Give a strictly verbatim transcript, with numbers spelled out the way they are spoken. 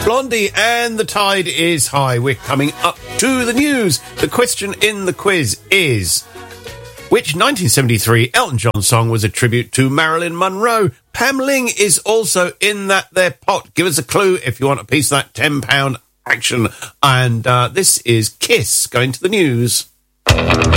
Blondie and the tide is high. We're coming up to the news. The question in the quiz is, which nineteen seventy-three Elton John song was a tribute to Marilyn Monroe? Pam Ling is also in that there pot. Give us a clue if you want a piece of that ten pound action. And uh, this is Kiss going to the news.